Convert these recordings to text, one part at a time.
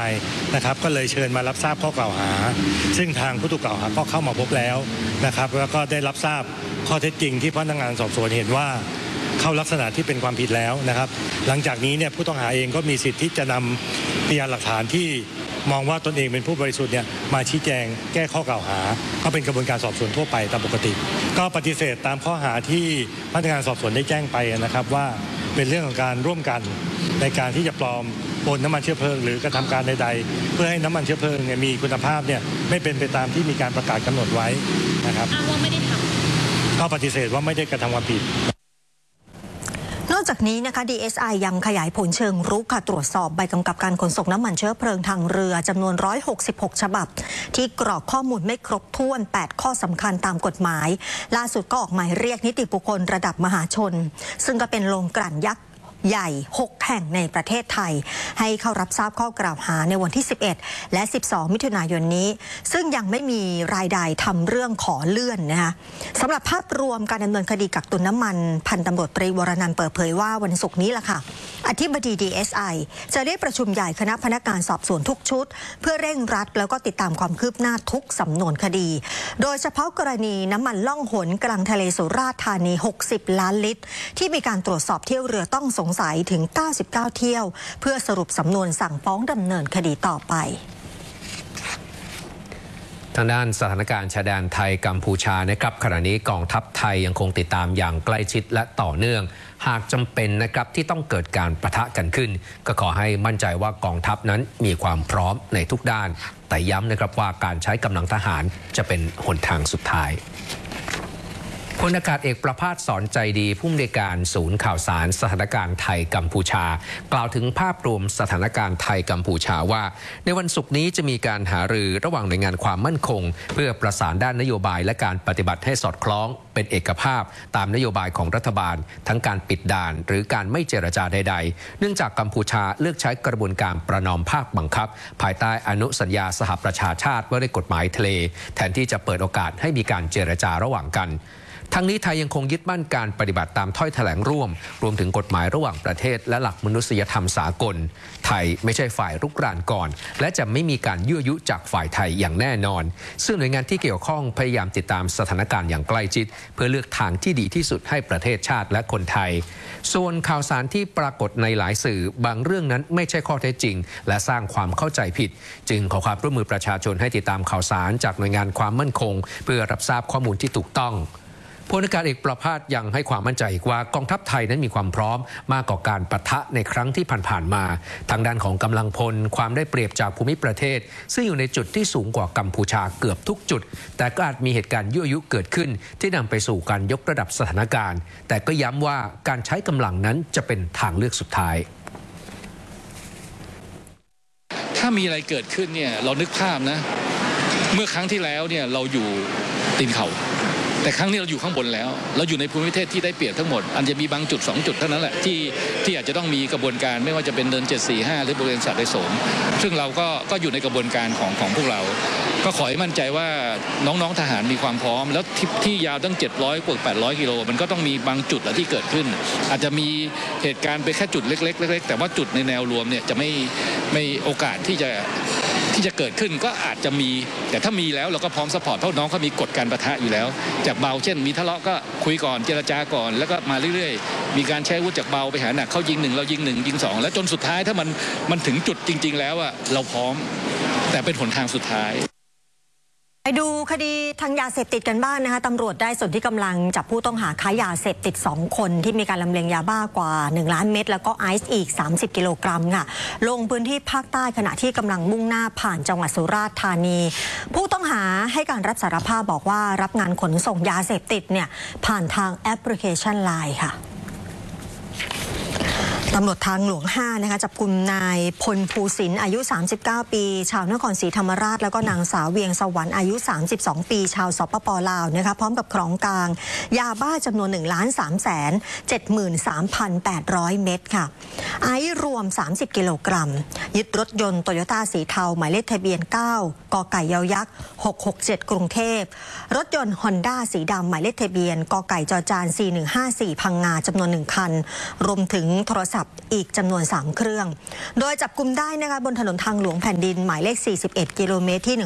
ายนะครับก็เลยเชิญมารับทราบข้อกล่าวหาซึ่งทางผู้ถูกกล่าวหาก็เข้ามาพบแล้วนะครับแล้วก็ได้รับทราบข้อเท็จจริงที่พนักงานสอบสวนเห็นว่าเข้าลักษณะที่เป็นความผิดแล้วนะครับหลังจากนี้เนี่ยผู้ต้องหาเองก็มีสิทธิ์ที่จะนำพยานหลักฐานที่มองว่าตนเองเป็นผู้บริสุทธิ์เนี่ยมาชี้แจงแก้ข้อกล่าวหาก็เป็นกระบวนการสอบสวนทั่วไปตามปกติก็ปฏิเสธตามข้อหาที่พนักงานสอบสวนได้แจ้งไปนะครับว่าเป็นเรื่องของการร่วมกันในการที่จะปลอมปนน้ำมันเชื้อเพลิงหรือกระทำการใดๆเพื่อให้น้ำมันเชื้อเพลิงมีคุณภาพเนี่ยไม่เป็นไปตามที่มีการประกาศกำหนดไว้นะครับอ้างว่าไม่ได้ทำก็ปฏิเสธว่าไม่ได้กระทำความผิดนอกจากนี้นะคะ DSI ยังขยายผลเชิงรุกค่ะตรวจสอบใบกำกับการขนส่งน้ำมันเชื้อเพลิงทางเรือจำนวน166ฉบับที่กรอกข้อมูลไม่ครบถ้วน8ข้อสำคัญตามกฎหมายล่าสุดก็ออกหมายเรียกนิติบุคคลระดับมหาชนซึ่งก็เป็นโรงกลั่นยักษ์ใหญ่6แห่งในประเทศไทยให้เข้ารับทราบข้อกล่าวหาในวันที่11และ12มิถุนายนนี้ซึ่งยังไม่มีรายใดทำเรื่องขอเลื่อนนะคะสำหรับภาพรวมการดำเนินคดีกักตุนน้ำมันพันตำรวจตรีวรนันท์เปิดเผยว่าวันศุกร์นี้ล่ะค่ะอธิบดี DSI จะเรียกประชุมใหญ่คณะพนักงานสอบสวนทุกชุดเพื่อเร่งรัดแล้วก็ติดตามความคืบหน้าทุกสำนวนคดีโดยเฉพาะกรณีน้ำมันล่องหนกลางทะเลสุราษฎร์ธานี60ล้านลิตรที่มีการตรวจสอบเที่ยวเรือต้องสงสัยถึง99เที่ยวเพื่อสรุปสำนวนสั่งฟ้องดำเนินคดีต่อไปทางด้านสถานการณ์ชายแดนไทยกัมพูชานะครับขณะนี้กองทัพไทยยังคงติดตามอย่างใกล้ชิดและต่อเนื่องหากจำเป็นนะครับที่ต้องเกิดการปะทะกันขึ้นก็ขอให้มั่นใจว่ากองทัพนั้นมีความพร้อมในทุกด้านแต่ย้ำนะครับว่าการใช้กำลังทหารจะเป็นหนทางสุดท้ายพลอากาศเอกประภาสสอนใจดีผู้อำนวยการศูนย์ข่าวสารสถานการณ์ไทยกัมพูชากล่าวถึงภาพรวมสถานการณ์ไทยกัมพูชาว่าในวันศุกร์นี้จะมีการหารือระหว่างหน่วยงานความมั่นคงเพื่อประสานด้านนโยบายและการปฏิบัติให้สอดคล้องเป็นเอกภาพตามนโยบายของรัฐบาลทั้งการปิดด่านหรือการไม่เจรจาใดๆเนื่องจากกัมพูชาเลือกใช้กระบวนการประนอมภาคบังคับภายใต้อนุสัญญาสหประชาชาติว่าด้วยกฎหมายทะเลแทนที่จะเปิดโอกาสให้มีการเจรจาระหว่างกันทั้งนี้ไทยยังคงยึดมั่นการปฏิบัติตามถ้อยแถลงร่วมรวมถึงกฎหมายระหว่างประเทศและหลักมนุษยธรรมสากลไทยไม่ใช่ฝ่ายรุกรานก่อนและจะไม่มีการยั่วยุจากฝ่ายไทยอย่างแน่นอนซึ่งหน่วยงานที่เกี่ยวข้องพยายามติดตามสถานการณ์อย่างใกล้ชิดเพื่อเลือกทางที่ดีที่สุดให้ประเทศชาติและคนไทยส่วนข่าวสารที่ปรากฏในหลายสื่อบางเรื่องนั้นไม่ใช่ข้อเท็จจริงและสร้างความเข้าใจผิดจึงขอความร่วมมือประชาชนให้ติดตามข่าวสารจากหน่วยงานความมั่นคงเพื่อรับทราบข้อมูลที่ถูกต้องพลอากาศเอกประภาสยังให้ความมั่นใจว่ากองทัพไทยนั้นมีความพร้อมมากกว่าการปะทะในครั้งที่ผ่านๆมาทางด้านของกำลังพลความได้เปรียบจากภูมิประเทศซึ่งอยู่ในจุดที่สูงกว่ากัมพูชาเกือบทุกจุดแต่ก็อาจมีเหตุการณ์ยั่วยุเกิดขึ้นที่นำไปสู่การยกระดับสถานการณ์แต่ก็ย้ำว่าการใช้กำลังนั้นจะเป็นทางเลือกสุดท้ายถ้ามีอะไรเกิดขึ้นเนี่ยเรานึกภาพนะเมื่อครั้งที่แล้วเนี่ยเราอยู่ตีนเขาแต่ครั้งนี้เราอยู่ข้างบนแล้วเราอยู่ในภูมิประเทศที่ได้เปรียบทั้งหมดอาจจะมีบางจุด2จุดเท่านั้นแหละที่อาจจะต้องมีกระบวนการไม่ว่าจะเป็นเดิน745หรือบริเวณสัตว์ในโสมซึ่งเราก็อยู่ในกระบวนการของพวกเราก็ขอให้มั่นใจว่าน้องๆทหารมีความพร้อมแล้วที่ยาวตั้ง700กว่า800กิโลมันก็ต้องมีบางจุดที่เกิดขึ้นอาจจะมีเหตุการณ์ไปแค่จุดเล็กๆแต่ว่าจุดในแนวรวมเนี่ยจะไม่โอกาสที่จะเกิดขึ้นก็อาจจะมีแต่ถ้ามีแล้วเราก็พร้อมซัพพอร์ตเพราะน้องเขามีกฎการปะทะอยู่แล้วจากเบาเช่นมีทะเลาะก็คุยก่อนเจรจาก่อนแล้วก็มาเรื่อยๆมีการใช้อาวุธจากเบาไปหาหนักเขายิง1เรายิง1ยิง2แล้วจนสุดท้ายถ้ามันถึงจุดจริงๆแล้วอะเราพร้อมแต่เป็นหนทางสุดท้ายไปดูคดีทางยาเสพติดกันบ้างนะคะตำรวจได้ส่วนที่กำลังจับผู้ต้องหาค้ายาเสพติด2คนที่มีการลำเลียงยาบ้ากว่า1ล้านเม็ดแล้วก็ไอซ์อีก30กิโลกรัมค่ะลงพื้นที่ภาคใต้ขณะที่กำลังมุ่งหน้าผ่านจังหวัดสุราษฎร์ธานีผู้ต้องหาให้การรับสารภาพบอกว่ารับงานขนส่งยาเสพติดเนี่ยผ่านทางแอปพลิเคชัน LINE ค่ะตำรวจทางหลวง5นะคะจับกุมนายพลภูสินอายุ39ปีชาวนครศรีธรรมราชแล้วก็นางสาวเวียงสวรรค์อายุ32ปีชาวสปป.ลาวนะคะพร้อมกับของกลางยาบ้าจำนวน1,373,800 เม็ดค่ะไอซ์รวม30กิโลกรัมยึดรถยนต์โตโยต้าสีเทาหมายเลขทะเบียน9กไก่ยอยักษ์667กรุงเทพรถยนต์ฮอนด้าสีดำหมายเลขทะเบียนกไก่จจาน4154พังงาจำนวน1คันรวมถึงโทรศัพท์ศัพท์อีกจำนวน3เครื่องโดยจับกุมได้นะคะบนถนนทางหลวงแผ่นดินหมายเลข41กิโลเมตรที่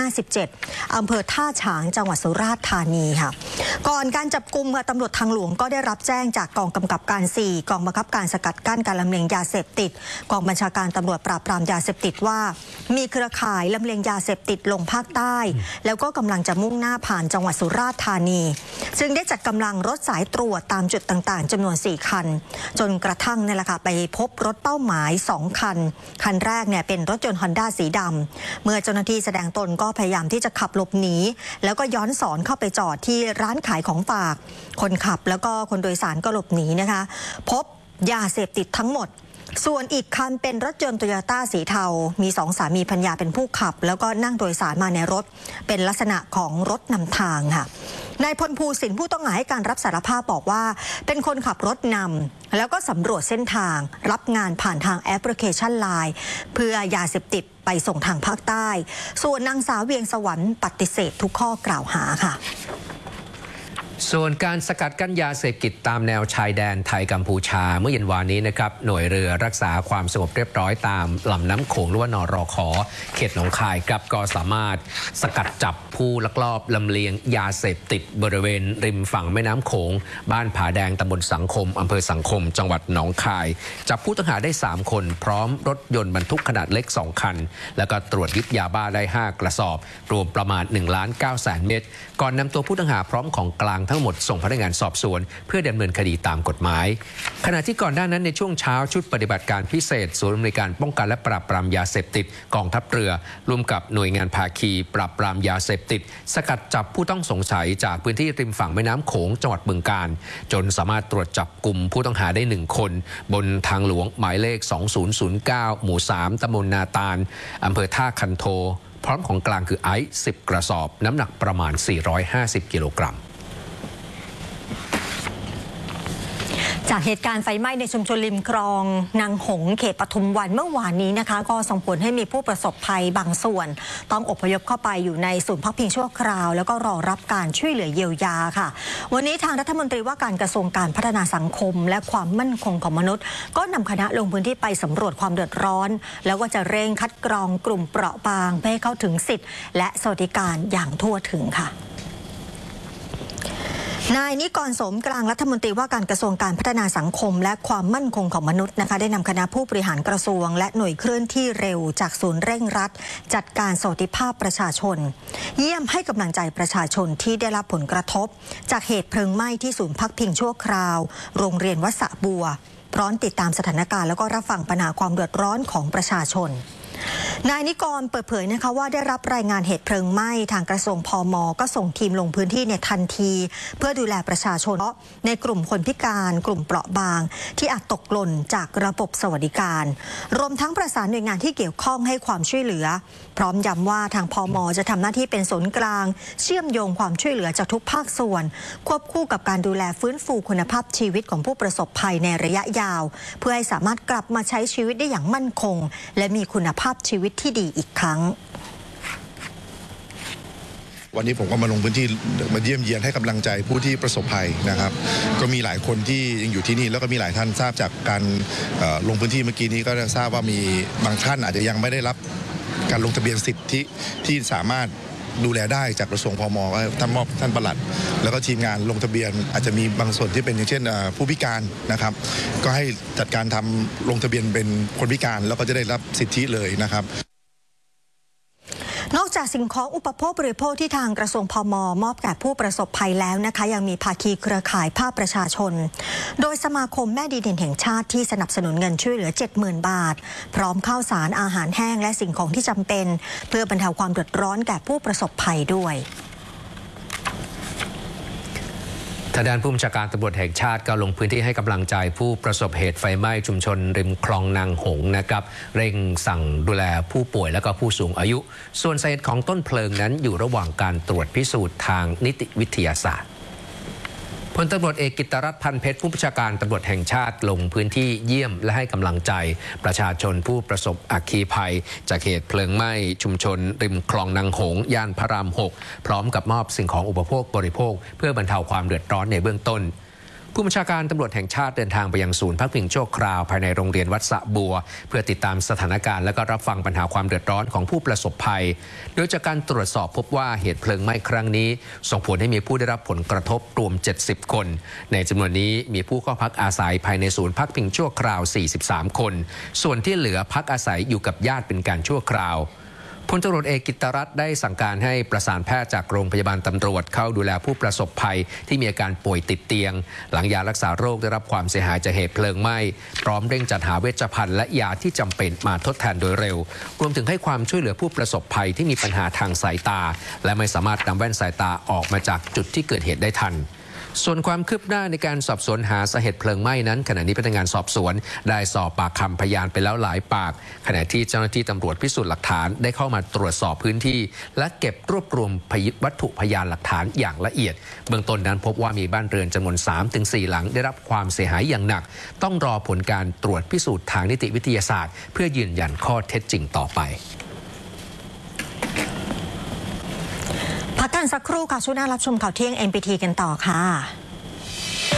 157อำเภอท่าฉางจังหวัดสุราษฎร์ธานีค่ะก่อนการจับกุมตำรวจทางหลวงก็ได้รับแจ้งจากกองกำกับการ4กองบังคับการสกัดกั้นการลำเลียงยาเสพติดกองบัญชาการตำรวจปราบปรามยาเสพติดว่ามีเครือข่ายลำเลียงยาเสพติดลงภาคใต้แล้วก็กำลังจะมุ่งหน้าผ่านจังหวัดสุราษฎร์ธานีจึงได้จัดกำลังรถสายตรวจตามจุดต่างๆจำนวน4คันจนกระทั่งนี่แหละค่ะไปพบรถเป้าหมาย2คันคันแรกเนี่ยเป็นรถยนต์ Honda สีดำเมื่อเจ้าหน้าที่แสดงตนก็พยายามที่จะขับหลบหนีแล้วก็ย้อนสอนเข้าไปจอดที่ร้านขายของฝากคนขับแล้วก็คนโดยสารก็หลบหนีนะคะพบยาเสพติดทั้งหมดส่วนอีกคันเป็นรถยนต์โตโยต้าสีเทามี2สามีภรรยาเป็นผู้ขับแล้วก็นั่งโดยสารมาในรถเป็นลักษณะของรถนำทางค่ะนายพลภูสินผู้ต้องหาให้การรับสารภาพบอกว่าเป็นคนขับรถนำแล้วก็สำรวจเส้นทางรับงานผ่านทางแอปพลิเคชัน LINE เพื่อยาเสพติดไปส่งทางภาคใต้ส่วนนางสาวเวียงสวรรค์ปฏิเสธทุกข้อกล่าวหาค่ะส่วนการสกัดกั้นยาเสพติดตามแนวชายแดนไทยกัมพูชาเมื่อเย็นวานนี้นะครับหน่วยเรือรักษาความสงบเรียบร้อยตามลำน้ำโขงหรือว่านรข.เขตหนองคายครับก็สามารถสกัดจับผู้ลักลอบลำเลียงยาเสพติดบริเวณริมฝั่งแม่น้ำโขงบ้านผาแดงตำบลสังคมอำเภอสังคมจังหวัดหนองคายจับผู้ต้องหาได้3คนพร้อมรถยนต์บรรทุกขนาดเล็ก2คันแล้วก็ตรวจยึดยาบ้าได้5กระสอบรวมประมาณ1,900,000 เม็ดก่อนนำตัวผู้ต้องหาพร้อมของกลางทั้งหมดส่งพนักงานสอบสวนเพื่อดำเนินคดีตามกฎหมายขณะที่ก่อนหน้านั้นในช่วงเช้าชุดปฏิบัติการพิเศษศูนย์อำนวยการป้องกันและปราบปรามยาเสพติดกองทัพเรือร่วมกับหน่วยงานภาคีปราบปรามยาเสพติดสกัดจับผู้ต้องสงสัยจากพื้นที่ริมฝั่งแม่น้ำโขงจังหวัดบึงกาฬจนสามารถตรวจจับกลุ่มผู้ต้องหาได้1คนบนทางหลวงหมายเลข2009หมู่3ตำบลนาตาลอำเภอท่าคันโทพร้อมของกลางคือไอซ์10กระสอบน้ำหนักประมาณ450กิโลกรัมจากเหตุการณ์ไฟไหม้ในชุมชนริมคลองนางหงเขตปทุมวันเมื่อวานนี้นะคะก็ส่งผลให้มีผู้ประสบภัยบางส่วนต้องอพยพเข้าไปอยู่ในศูนย์พักพิงชั่วคราวแล้วก็รอรับการช่วยเหลือเยียวยาค่ะวันนี้ทางรัฐมนตรีว่าการกระทรวงการพัฒนาสังคมและความมั่นคงของมนุษย์ก็นำคณะลงพื้นที่ไปสำรวจความเดือดร้อนแล้วก็จะเร่งคัดกรองกลุ่มเปราะบางเพื่อให้เข้าถึงสิทธิและสวัสดิการอย่างทั่วถึงค่ะนายนิกร สมกลางรัฐมนตรีว่าการกระทรวงการพัฒนาสังคมและความมั่นคงของมนุษย์นะคะได้นำคณะผู้บริหารกระทรวงและหน่วยเคลื่อนที่เร็วจากศูนย์เร่งรัดจัดการสวัสดิภาพประชาชนเยี่ยมให้กำลังใจประชาชนที่ได้รับผลกระทบจากเหตุเพลิงไหม้ที่ศูนย์พักพิงชั่วคราวโรงเรียนวัดสระบัวพร้อมติดตามสถานการณ์แล้วก็รับฟังปัญหาความเดือดร้อนของประชาชนนายนิกรเปิดเผยนะคะว่าได้รับรายงานเหตุเพลิงไหม้ทางกระทรวงพม.ก็ส่งทีมลงพื้นที่ในทันทีเพื่อดูแลประชาชนในกลุ่มคนพิการกลุ่มเปราะบางที่อาจตกหล่นจากระบบสวัสดิการรวมทั้งประสานหน่วยงานที่เกี่ยวข้องให้ความช่วยเหลือพร้อมย้ำว่าทางพม.จะทำหน้าที่เป็นศูนย์กลางเชื่อมโยงความช่วยเหลือจากทุกภาคส่วนควบคู่กับการดูแลฟื้นฟูคุณภาพชีวิตของผู้ประสบภัยในระยะยาวเพื่อให้สามารถกลับมาใช้ชีวิตได้อย่างมั่นคงและมีคุณภาพชีวิตที่ดีอีกครั้งวันนี้ผมก็มาลงพื้นที่มาเยี่ยมเยียนให้กำลังใจผู้ที่ประสบภัยนะครับก็มีหลายคนที่ยังอยู่ที่นี่แล้วก็มีหลายท่านทราบจากการลงพื้นที่เมื่อกี้นี้ก็จะทราบว่ามีบางท่านอาจจะยังไม่ได้รับการลงทะเบียนสิทธิที่สามารถดูแลได้จากกระทรวงพม.ท่านมอบท่านปลัดแล้วก็ทีมงานลงทะเบียนอาจจะมีบางส่วนที่เป็นอย่างเช่นผู้พิการนะครับก็ให้จัดการทำลงทะเบียนเป็นคนพิการแล้วก็จะได้รับสิทธิเลยนะครับนอกจากสิ่งของอุปโภคบริโภคที่ทางกระทรวงพม.มอบแก่ผู้ประสบภัยแล้วนะคะยังมีภาคีเครือข่ายภาคประชาชนโดยสมาคมแม่ดีเด่นแห่งชาติที่สนับสนุนเงินช่วยเหลือ 70,000 บาทพร้อมข้าวสารอาหารแห้งและสิ่งของที่จำเป็นเพื่อบรรเทาความเดือดร้อนแก่ผู้ประสบภัยด้วยทางด้านผู้บัญชาการตำรวจแห่งชาติก็ลงพื้นที่ให้กำลังใจผู้ประสบเหตุไฟไหม้ชุมชนริมคลองนางหงนะครับเร่งสั่งดูแลผู้ป่วยและก็ผู้สูงอายุส่วนสาเหตุของต้นเพลิงนั้นอยู่ระหว่างการตรวจพิสูจน์ทางนิติวิทยาศาสตร์พลตำรวจเอกกิตติรัตน์ พันเพชรผู้บัญชาการตำรวจแห่งชาติลงพื้นที่เยี่ยมและให้กำลังใจประชาชนผู้ประสบอัคคีภัยจากเหตุเพลิงไหม้ชุมชนริมคลองนางหงย่านพระราม 6พร้อมกับมอบสิ่งของอุปโภคบริโภคเพื่อบรรเทาความเดือดร้อนในเบื้องต้นผู้บัญชาการตำรวจแห่งชาติเดินทางไปยังศูนย์พักพิงชั่วคราวภายในโรงเรียนวัดสระบัวเพื่อติดตามสถานการณ์และก็รับฟังปัญหาความเดือดร้อนของผู้ประสบภัยโดยจากการตรวจสอบพบว่าเหตุเพลิงไหม้ครั้งนี้ส่งผลให้มีผู้ได้รับผลกระทบรวม70 คนในจำนวนนี้มีผู้เข้าพักอาศัยภายในศูนย์พักพิงชั่วคราว43 คนส่วนที่เหลือพักอาศัยอยู่กับญาติเป็นการชั่วคราวพลตำรวจเอกกิตตรัตน์ได้สั่งการให้ประสานแพทย์จากโรงพยาบาลตำรวจเข้าดูแลผู้ประสบภัยที่มีอาการป่วยติดเตียงหลังยารักษาโรคได้รับความเสียหายจากเหตุเพลิงไหม้พร้อมเร่งจัดหาเวชภัณฑ์และยาที่จำเป็นมาทดแทนโดยเร็วรวมถึงให้ความช่วยเหลือผู้ประสบภัยที่มีปัญหาทางสายตาและไม่สามารถนำแว่นสายตาออกมาจากจุดที่เกิดเหตุได้ทันส่วนความคืบหน้าในการสอบสวนหาสาเหตุเพลิงไหม้นั้นขณะนี้พนักงานสอบสวนได้สอบปากคำพยานไปแล้วหลายปากขณะที่เจ้าหน้าที่ตำรวจพิสูจน์หลักฐานได้เข้ามาตรวจสอบพื้นที่และเก็บรวบรวมวัตถุพยานหลักฐานอย่างละเอียดเบื้องต้นนั้นพบว่ามีบ้านเรือนจำนวน 3-4 หลังได้รับความเสียหายอย่างหนักต้องรอผลการตรวจพิสูจน์ทางนิติวิทยาศาสตร์เพื่อยืนยันข้อเท็จจริงต่อไปพักกันสักครู่ค่ะช่วงหน้ารับชมข่าวเที่ยง NPT กันต่อค่ะ